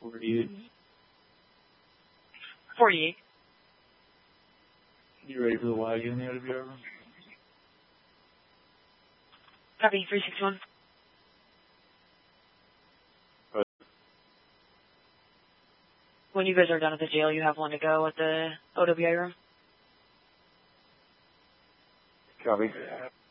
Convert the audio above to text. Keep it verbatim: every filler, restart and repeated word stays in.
forty-eight. forty-eight. You ready for the wagon in the O W I room? Copy, three sixty-one. Right. When you guys are done at the jail, you have one to go at the O W I room? Copy.